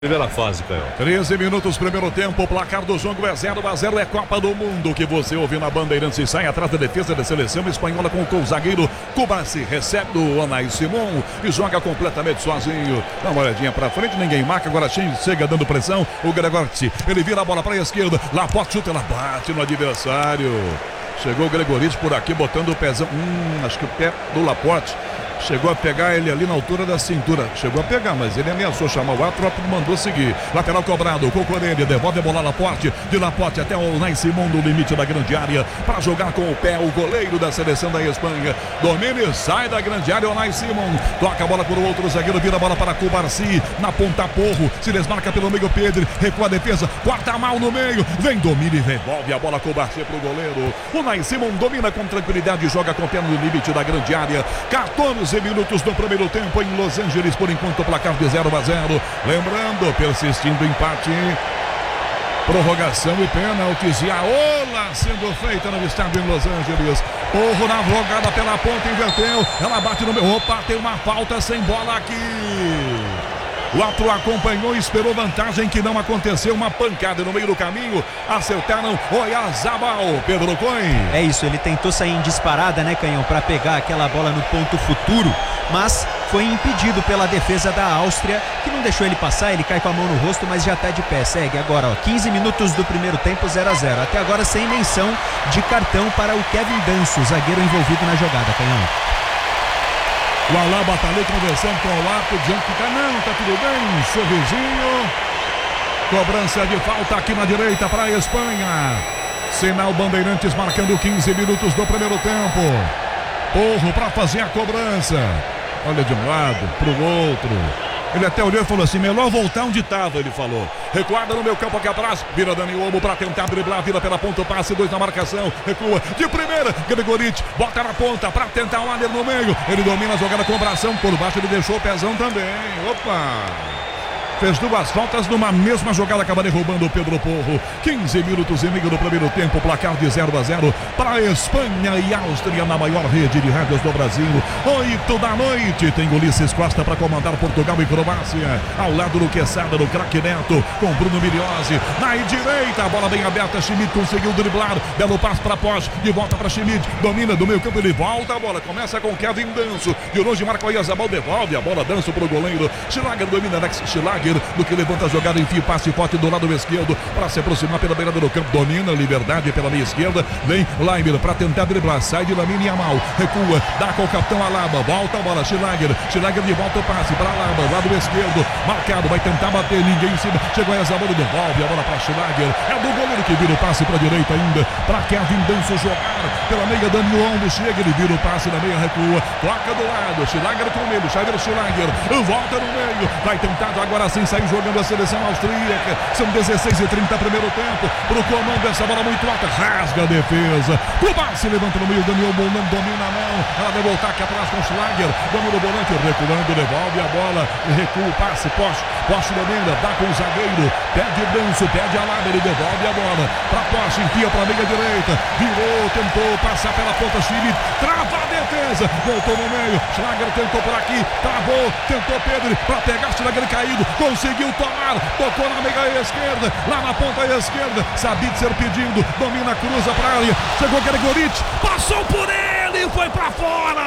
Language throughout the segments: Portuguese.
Primeira fase, Caio. 13 minutos, primeiro tempo, o placar do jogo é 0-0, é Copa do Mundo que você ouve na Bandeirantes e sai atrás da defesa da seleção espanhola com o zagueiro Cubarsí, recebe do Unai Simón e joga completamente sozinho. Dá uma olhadinha pra frente, ninguém marca, agora chega dando pressão, o Gregorici, ele vira a bola pra esquerda, Laporte chuta, ela bate no adversário. Chegou o Gregorici por aqui, botando o pezão, acho que o pé do Laporte. Chegou a pegar ele ali na altura da cintura. Chegou a pegar, mas ele ameaçou chamar o árbitro e mandou seguir. Lateral cobrado, Cocorelli devolve a bola a Laporte. De Laporte até o Unai Simón no limite da grande área. Para jogar com o pé, o goleiro da seleção da Espanha. Domine, sai da grande área, o Unai Simón. Toca a bola para o outro zagueiro, vira a bola para Cubarsí. Na ponta, Porro. Se desmarca pelo meio, Pedro. Recua a defesa, corta mal no meio. Vem Domine, revolve a bola Cubarsí para o goleiro. O Unai Simón domina com tranquilidade e joga com o pé no limite da grande área. 14 minutos do primeiro tempo em Los Angeles, por enquanto o placar de 0-0. Lembrando, persistindo o empate, prorrogação e pênaltis. E a ola sendo feita no estádio em Los Angeles. Porro na jogada pela ponta, inverteu. Ela bate no meio. Opa, tem uma falta sem bola aqui. O árbitro acompanhou e esperou vantagem que não aconteceu. Uma pancada no meio do caminho. Acertaram Oyarzabal. Pedro Coin. É isso, ele tentou sair em disparada, né, Canhão, para pegar aquela bola no ponto futuro, mas foi impedido pela defesa da Áustria, que não deixou ele passar. Ele cai com a mão no rosto, mas já está de pé. Segue agora, 15 minutos do primeiro tempo, 0-0. Até agora sem menção de cartão para o Kevin Danso, zagueiro envolvido na jogada, Canhão. O Alaba tá ali conversando com o árbitro, dizendo que não, tá tudo bem, sorrisinho. Cobrança de falta aqui na direita para a Espanha. Sinal Bandeirantes marcando 15 minutos do primeiro tempo. Porro para fazer a cobrança. Olha de um lado, pro outro. Ele até olhou e falou assim, melhor voltar onde estava, ele falou. Recuada no meu campo aqui atrás, vira Dani Olmo para tentar driblar, vira pela ponta, passe, 2 na marcação, recua, de primeira, Gregorici, bota na ponta para tentar o Aller no meio, ele domina a jogada com o bração, por baixo ele deixou o pezão também, opa! Fez 2 faltas numa mesma jogada, acaba derrubando o Pedro Porro. 15 minutos e meio do primeiro tempo, placar de 0-0 para Espanha e Áustria na maior rede de rádios do Brasil. 8 da noite, tem Ulisses Costa para comandar Portugal e Croácia. Ao lado do Quesada, do craque Neto, com Bruno Miriose. Na direita, a bola bem aberta, Schmidt conseguiu driblar. Belo passo para Posch, de volta para Schmidt. Domina do meio campo, ele volta a bola. Começa com Kevin Danso. De longe marca o Oyarzabal, devolve a bola, Danso para o goleiro. Schlager domina, Alex Schlager. Do que levanta a jogada, enfia passe forte do lado esquerdo para se aproximar pela beirada do campo, domina, liberdade pela meia esquerda, vem Leimer para tentar driblar, sai de Lamine Yamal, recua, dá com o capitão Alaba, volta a bola, Schlager de volta o passe para Alaba, lado esquerdo, marcado, vai tentar bater, ninguém em cima, chegou a Zabalo, devolve a bola para Schlager, é do goleiro que vira o passe para a direita ainda, para Kevin Danso jogar, pela meia Dani Olmo, chega, ele vira o passe na meia, recua, toca do lado, Schlager com medo, Schlager, volta no meio, vai tentar agora sim sair jogando a seleção austríaca. São 16h30 primeiro tempo. Pro comando essa bola muito alta. Rasga a defesa. Cubarsí levanta no meio. Daniel Bol não domina não. Ela vai voltar aqui atrás com o Schlager. Domina o volante. Recuando. Devolve a bola. Recua o passe. Posch domina. Dá com o zagueiro. Pede Danso. Pede Alaba. Ele devolve a bola. Pra Posch. Enfia pra meia direita. Virou. Tentou passar pela ponta. Schmidt. Trava a defesa. Voltou no meio. Schlager tentou por aqui. Travou. Tentou Pedro. Pra pegar Schlager caído. Conseguiu tomar, tocou na meia esquerda, lá na ponta esquerda, Sabitzer pedindo, domina, cruza pra área, chegou Gregorici, passou por ele e foi pra fora.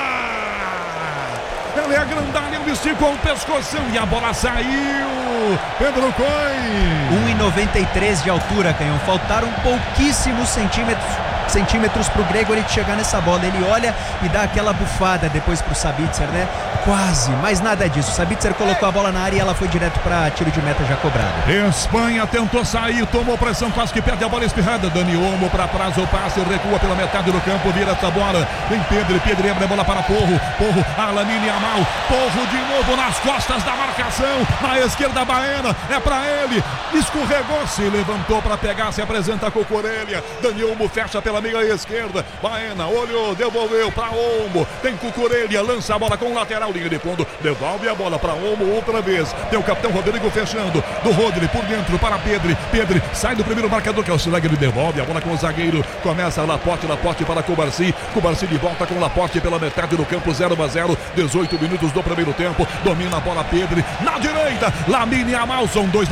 Ela é a grandalha, ele esticou um pescoção e a bola saiu. Pedro Coin. 1,93 de altura, Canhão, faltaram pouquíssimos centímetros pro Gregorici chegar nessa bola. Ele olha e dá aquela bufada depois pro Sabitzer, né? Quase, mas nada disso. Sabitzer colocou a bola na área e ela foi direto para tiro de meta já cobrado. Espanha tentou sair, tomou pressão, quase que perde a bola espirrada. Dani Olmo para trás, o passe, recua pela metade do campo, vira essa bola. Vem Pedro abre a bola para Porro, Lamine Yamal, Porro de novo nas costas da marcação, na esquerda Baena, é para ele, escorregou, se levantou para pegar, se apresenta com Cucurella. Dani Olmo fecha pela meia esquerda, Baena olhou, devolveu para Olmo, tem Cucurella, lança a bola com o lateral linha de fundo, devolve a bola para Olmo outra vez. Tem o capitão Rodrigo fechando. Do Rodrigo por dentro para Pedri. Pedri sai do primeiro marcador que é o Sileg, ele devolve a bola com o zagueiro. Começa Laporte para Cubarsi. Cubarsi de volta com Laporte pela metade do campo, 0-0. 18 minutos do primeiro tempo. Domina a bola Pedri na direita. Lamine Yamal, são dois